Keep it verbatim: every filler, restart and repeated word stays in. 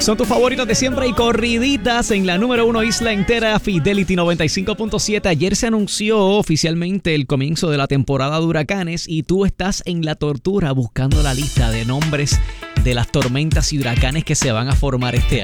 Son tus favoritos de siempre y corriditas en la número uno isla entera, Fidelity noventa y cinco punto siete. Ayer se anunció oficialmente el comienzo de la temporada de huracanes y tú estás en la tortura buscando la lista de nombres de las tormentas y huracanes que se van a formar este